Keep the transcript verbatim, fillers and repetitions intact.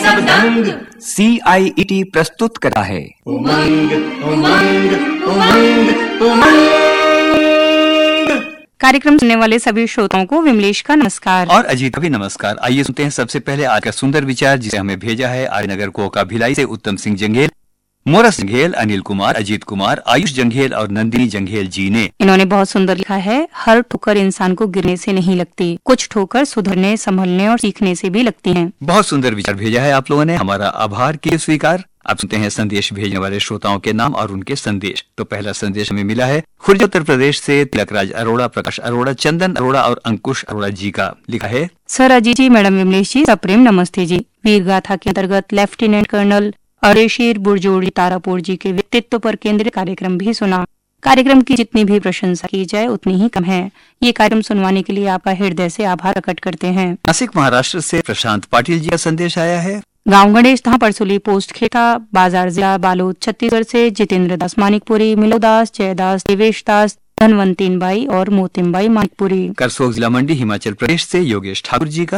सब दंग। सी आई E T प्रस्तुत करा है उमंग उमंग उमंग उमंग। कार्यक्रम सुनने वाले सभी श्रोताओं को विमलेश का नमस्कार और अजीत का भी नमस्कार। आइए सुनते हैं सबसे पहले आज का सुंदर विचार, जिसे हमें भेजा है आर्यनगर कोका भिलाई से उत्तम सिंह जंघेल, मोरस जंघेल, अनिल कुमार, अजीत कुमार, आयुष जंघेल और नंदिनी जंघेल जी ने। इन्होंने बहुत सुंदर लिखा है, हर ठोकर इंसान को गिरने से नहीं लगती, कुछ ठोकर सुधरने, संभलने और सीखने से भी लगती हैं। बहुत सुंदर विचार भेजा है आप लोगों ने, हमारा आभार किए स्वीकार। अब सुनते हैं संदेश भेजने वाले श्रोताओं के नाम और उनके संदेश। तो पहला संदेश हमें मिला है खुर्जा उत्तर प्रदेश से तिलकराज अरोड़ा, प्रकाश अरोड़ा, चंदन अरोड़ा और अंकुश अरोड़ा जी का। लिखा है, सर अजीत जी, मैडम विमलेश जी, सप्रेम नमस्ते जी। वीर गाथा के अंतर्गत लेफ्टिनेंट कर्नल अरेशीर बुरजोड़ी तारापुर जी के व्यक्तित्व पर केंद्रित कार्यक्रम भी सुना। कार्यक्रम की जितनी भी प्रशंसा की जाए उतनी ही कम है। ये कार्यक्रम सुनवाने के लिए आपका हृदय से आभार प्रकट करते हैं। नासिक महाराष्ट्र से प्रशांत पाटिल जी का संदेश आया है। गांव गणेश था, परसुली पोस्ट खेता, बाजार जिला बालोद छत्तीसगढ़ से जितेंद्र दास मानिकपुरी, मिलोदास, जयदास, देवेश दास, धनवंतीन बाई और मोतिम बाई मानिकपुरी। करसोग जिला मंडी हिमाचल प्रदेश से योगेश ठाकुर जी का।